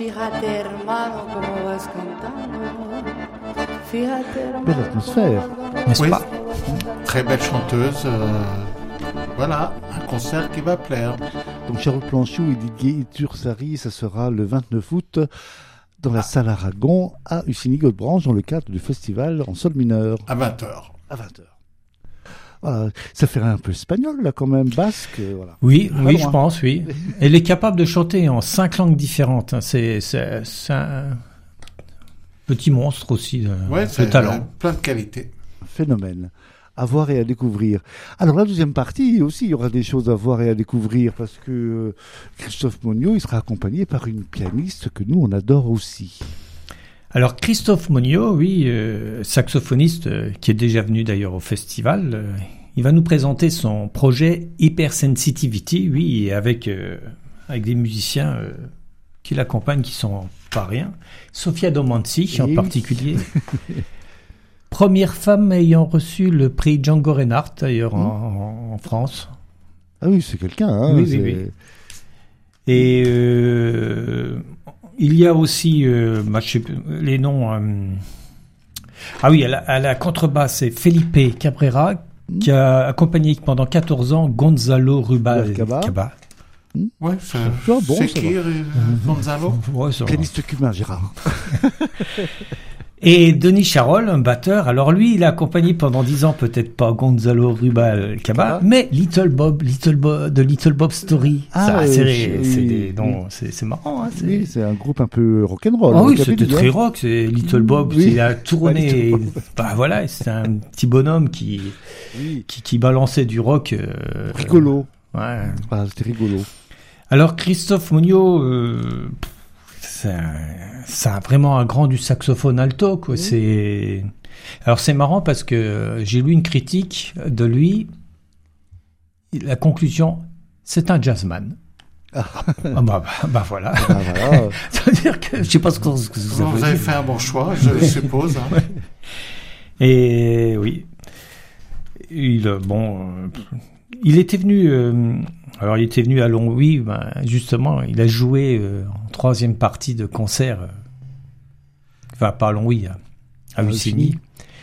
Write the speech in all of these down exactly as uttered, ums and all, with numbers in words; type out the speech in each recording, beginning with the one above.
Fíjate, hermano, cómo vas cantando. Fíjate, hermano. Belle atmosphère, n'est-ce oui. pas? Très belle chanteuse. Euh, voilà, un concert qui va plaire. Donc Charles Planchou et Didier Itursari, ça sera le vingt-neuf août dans la ah. salle Aragon à Ussigny-Godebranche dans le cadre du festival en sol mineur. À vingt heures. À vingt heures. Voilà, ça fait un peu espagnol là quand même, basque. Voilà. Oui, Pas oui, loin. Je pense, oui. Elle est capable de chanter en cinq langues différentes. C'est, c'est, c'est un petit monstre aussi de, ouais, de talent. Euh, plein de qualités. Phénomène. À voir et à découvrir. Alors la deuxième partie aussi, il y aura des choses à voir et à découvrir parce que Christophe Monio, il sera accompagné par une pianiste que nous on adore aussi. Alors Christophe Monio, oui, euh, saxophoniste euh, qui est déjà venu d'ailleurs au festival, euh, il va nous présenter son projet Hypersensitivity, oui, et avec euh, avec des musiciens euh, qui l'accompagnent, qui sont pas rien. Sofia Domanzi en particulier. Première femme ayant reçu le prix Django Reinhardt, d'ailleurs, mmh. en, en France. Ah oui, c'est quelqu'un. Hein, oui, c'est... oui, oui. Et euh, il y a aussi, euh, bah, je sais plus, les noms... Euh... Ah oui, à la, à la contrebasse, c'est Felipe Cabrera, mmh. qui a accompagné pendant quatorze ans Gonzalo Rubalcaba. Mmh. Ouais, c'est, bon, c'est qui, euh, Gonzalo ouais, pianiste cubain, Gérard. Et Denis Charol, un batteur, alors lui, il a accompagné pendant dix ans, peut-être pas Gonzalo Rubalcaba, mais Little Bob, Little Bob, de Little Bob Story. Ah, ça, euh, c'est, oui, c'est, des, oui. non, c'est, c'est marrant. Hein, c'est... Oui, c'est un groupe un peu rock'n'roll. Ah oui, c'était très rock, c'est Little Bob, oui. il a tourné, ouais, bah voilà, c'est un petit bonhomme qui, oui. qui, qui balançait du rock. Euh, rigolo. Euh, ouais. Ah, c'était rigolo. Alors Christophe Monio, euh, c'est, un, c'est un, vraiment un grand du saxophone alto, quoi. Oui. C'est... Alors c'est marrant parce que j'ai lu une critique de lui. La conclusion, c'est un jazzman. Ah, ah bah, bah, bah voilà. Ah, voilà. Ça veut dire que je sais pas ce que, ce que ça veut dire. Vous avez fait un bon choix, je suppose. Hein. Ouais. Et oui, il bon, euh, il était venu. Euh, Alors, il était venu à Longwy, ben, justement, il a joué euh, en troisième partie de concert, euh, enfin, pas à Longwy, à, à Ussigny.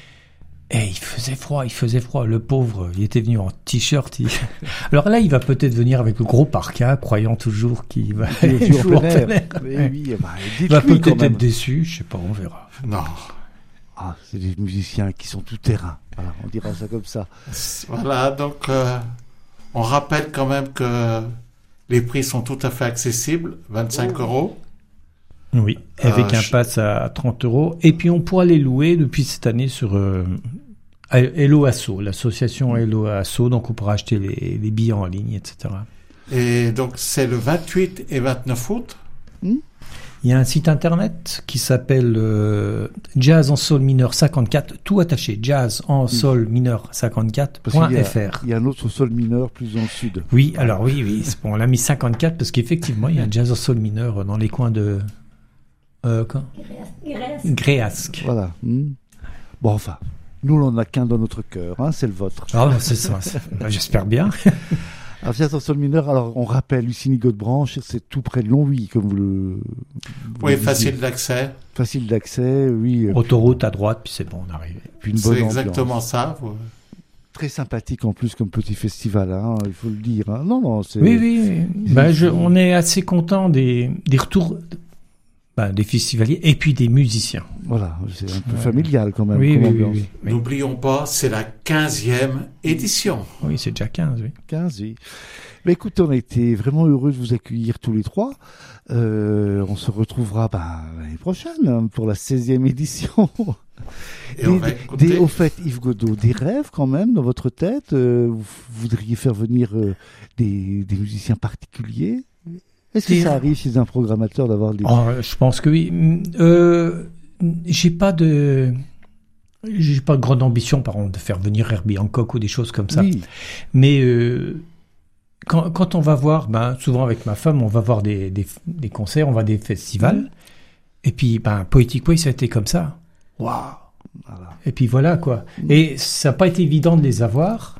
Et il faisait froid, il faisait froid. Le pauvre, il était venu en t-shirt. Il... Alors là, il va peut-être venir avec le gros parka, croyant toujours qu'il va jouer en plein air. Mais oui, bah, il va peut-être être déçu, je sais pas, on verra. Non. Ah, c'est des musiciens qui sont tout terrain. Voilà, on dira ça comme ça. Voilà, donc... Euh... On rappelle quand même que les prix sont tout à fait accessibles, vingt-cinq oh. euros. Oui, avec euh, un pass à trente euros. Et puis on pourra les louer depuis cette année sur euh, Hello Asso, l'association Hello Asso. Donc on pourra acheter les, les billets en ligne, et cetera. Et donc c'est le vingt-huit et vingt-neuf août. Hmm. Il y a un site internet qui s'appelle euh, Jazz en Sol mineur cinquante-quatre, tout attaché, Jazz en Sol mineur cinquante-quatre point f r. Il y a un autre sol mineur plus dans le sud. Oui, alors oui, oui, c'est bon, on l'a mis cinquante-quatre parce qu'effectivement, il y a un Jazz en Sol mineur dans les coins de... Euh, quoi Gréasque. Voilà. Mmh. Bon, enfin, nous, on n'en a qu'un dans notre cœur, hein, c'est le vôtre. Ah, c'est ça, c'est... j'espère bien. Alors, Jazz en sol mineur, alors on rappelle, Ussigny-Godebranche, c'est tout près de Longwy, comme vous le... Vous oui, le facile d'accès. Facile d'accès, oui. Autoroute à droite, puis c'est bon, on arrive. Puis une bonne c'est ambiance. Exactement ça. Vous... Très sympathique en plus comme petit festival, hein, il faut le dire. Hein. Non, non, c'est... Oui, oui, oui. Ben, je, on est assez content des, des retours... Ben, des festivaliers et puis des musiciens. Voilà, c'est un peu ouais. familial quand même. Oui, comme oui, ambiance. oui, oui. N'oublions pas, c'est la quinzième édition. Oui, c'est déjà quinze, oui. quinze, oui. Mais écoutez, on a été vraiment heureux de vous accueillir tous les trois. Euh, on se retrouvera ben, l'année prochaine hein, pour la seizième édition. Et des, on va écouter... des, au fait, Yves Godot, des rêves quand même dans votre tête euh, vous voudriez faire venir euh, des, des musiciens particuliers? Est-ce que ça arrive chez un programmateur d'avoir des... Oh, je pense que oui. Euh, j'ai pas de... J'ai pas de grande ambition, par contre, de faire venir Herbie Hancock ou des choses comme ça. Oui. Mais euh, quand, quand on va voir, ben, souvent avec ma femme, on va voir des, des, des concerts, on va à des festivals. Mmh. Et puis, ben, Poetic Way, ça a été comme ça. Waouh! Voilà. Et puis voilà, quoi. Mmh. Et ça n'a pas été évident de les avoir.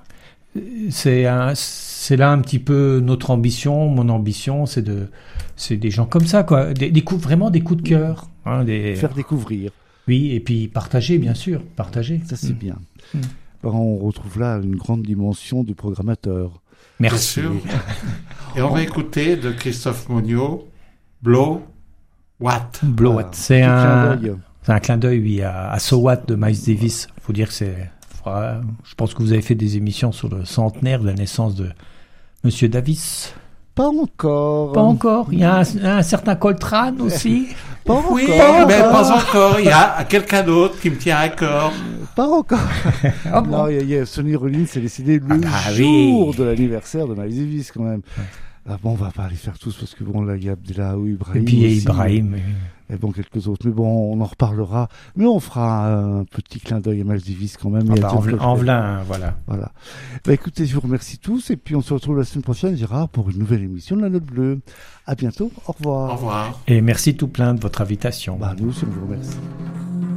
c'est un, c'est là un petit peu notre ambition, mon ambition, c'est de, c'est des gens comme ça, quoi, des, des coups, vraiment des coups de cœur, hein, des... Faire découvrir. Oui, et puis partager, bien sûr, partager. Ça c'est Mm. bien. Mm. Alors, on retrouve là une grande dimension du programmateur. Merci. Bien sûr. Et on va écouter de Christophe Monio, Blow What. Blow Voilà. What. C'est Petit clin un, d'œil. c'est un clin d'œil, oui, à, à So What de Miles Davis. Faut dire que c'est, faudra- je pense que vous avez fait des émissions sur le centenaire de la naissance de Monsieur Davis. Pas encore. Pas encore. Il y a un, un certain Coltrane aussi. Pas encore. Oui, Pas mais encore. pas encore. Il y a quelqu'un d'autre qui me tient à cœur. Pas encore. Ah bon. Non, il y a- il y a Sonny Rollins s'est décidé le Ah bah jour oui. de l'anniversaire de Miles Davis quand même. Ah bon, on va pas les faire tous parce que bon, là, il y a Abdelawi, Ibrahim. Et puis il y a aussi. Ibrahim. oui. Et bon, quelques autres. Mais bon, on en reparlera. Mais on fera un petit clin d'œil à Miles Davis quand même. Ah et à bah, John en, v'là- Coltrane. en v'là un, voilà. Voilà. Bah écoutez, je vous remercie tous. Et puis on se retrouve la semaine prochaine, Gérard, pour une nouvelle émission de La Note Bleue. À bientôt. Au revoir. Au revoir. Et merci tout plein de votre invitation. Bah, nous aussi, on vous remercie.